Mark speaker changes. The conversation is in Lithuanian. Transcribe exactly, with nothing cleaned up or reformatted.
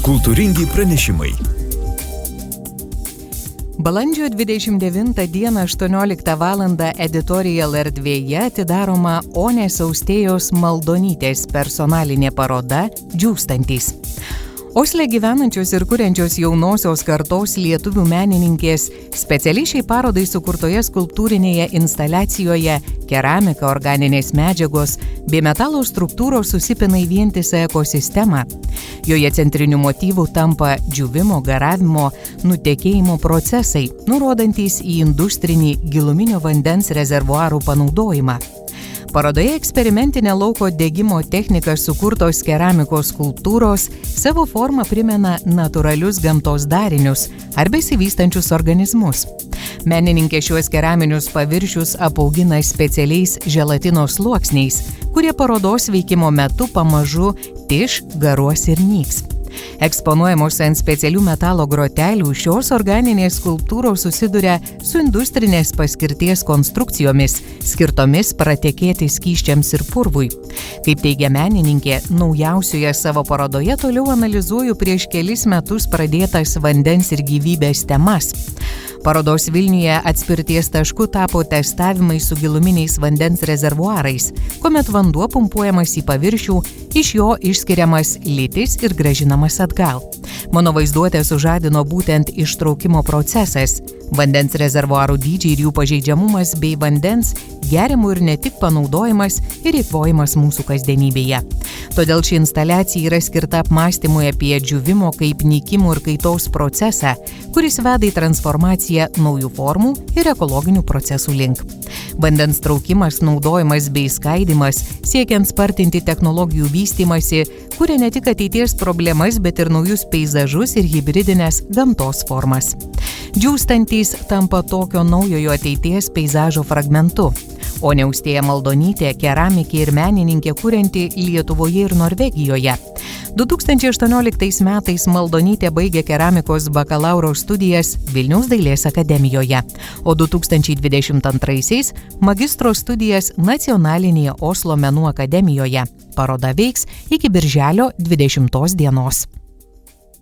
Speaker 1: Kultūringi pranešimai.
Speaker 2: Balandžio dvidešimt devintą dieną aštuonioliktą valandą Editorial erdvėje atidaroma Onės Austėjos Maldonytės personalinė paroda Džiūstantys. Osle gyvenančios ir kuriančios jaunosios kartos lietuvių menininkės specialiai šiai parodai sukurtoje skulptūrinėje instaliacijoje keramika, organinės medžiagos bei metalo struktūros susipina į vientisą ekosistemą. Joje centriniu motyvu tampa džiūvimo, garavimo, nutekėjimo procesai, nurodantys į industrinį giluminio vandens rezervuarų panaudojimą. Parodoje eksperimentinė lauko degimo technika sukurtos keramikos skulptūros savo formą primena natūralius gamtos darinius ar besivystančius organizmus. Menininkė šiuos keraminius paviršius apaugina specialiais želatino sluoksniais, kurie parodos veikimo metu pamažu tiš, garuos ir nyks. Eksponuojamos ant specialių metalo grotelių, šios organinės skulptūros susiduria su industrinės paskirties konstrukcijomis, skirtomis pratekėti skysčiams ir purvui. Kaip teigia menininkė, naujausioje savo parodoje toliau analizuoju prieš kelis metus pradėtas vandens ir gyvybės temas. Parodos Vilniuje atspirties tašku tapo testavimai su giluminiais vandens rezervuarais, kuomet vanduo pumpuojamas į paviršių, iš jo išskiriamas litis ir grąžinamas atgal. Mano vaizduotę sužadino būtent ištraukimo procesas, vandens rezervuarų dydžiai ir jų pažeidžiamumas bei vandens geriamų ir ne tik panaudojimas ir eikvojimas mūsų kasdienybėje. Todėl ši instaliacija yra skirta apmąstymui apie džiūvimo kaip nykimo ir kaitos procesą, kuris veda į transformaciją naujų formų ir ekologinių procesų link. Vandens traukimas, naudojimas bei skaidimas, siekiant spartinti technologijų vystymasi, kuria ne tik ateities problemas, bet ir naujus peizažus ir hibridinės gamtos formas. Džiūstantys tampa tokio naujojo ateities peizažo fragmentu. Onė Austėja Maldonytė – keramikė ir menininkė kurianti Lietuvoje ir Norvegijoje. du tūkstančiai aštuonioliktais metais Maldonytė baigė keramikos bakalauro studijas Vilniaus dailės akademijoje, o du tūkstančiai dvidešimt antraisiais magistro studijas Nacionalinėje Oslo menų akademijoje. Paroda veiks iki birželio dvidešimtos dienos.